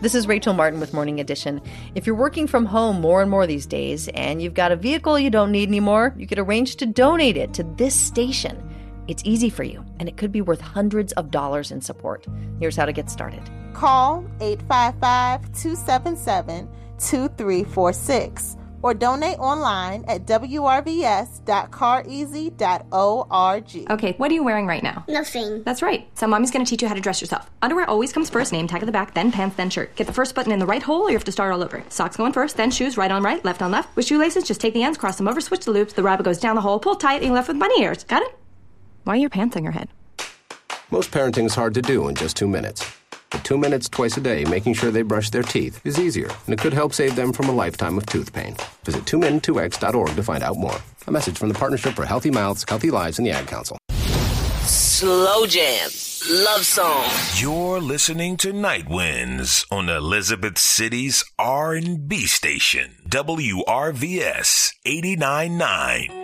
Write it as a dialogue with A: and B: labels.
A: This is Rachel Martin with Morning Edition. If you're working from home more and more these days and you've got a vehicle you don't need anymore, you could arrange to donate it to this station. It's easy for you, and it could be worth hundreds of dollars in support. Here's how to get started.
B: Call 855-277-2346 or donate online at wrvs.careasy.org.
C: Okay, what are you wearing right now?
D: Nothing.
C: That's right. So mommy's going to teach you how to dress yourself. Underwear always comes first, name tag at the back, then pants, then shirt. Get the first button in the right hole or you have to start all over. Socks going first, then shoes, right on right, left on left. With shoelaces, just take the ends, cross them over, switch the loops, the rabbit goes down the hole, pull tight, and you're left with bunny ears. Got it? Why are your pants on your head?
E: Most parenting's hard to do in just 2 minutes. But 2 minutes twice a day making sure they brush their teeth is easier, and it could help save them from a lifetime of tooth pain. Visit 2min2x.org to find out more. A message from the Partnership for Healthy Mouths, Healthy Lives, and the Ad Council.
F: Slow jam. Love song.
G: You're listening to Night Winds on Elizabeth City's R&B station, WRVS 89.9.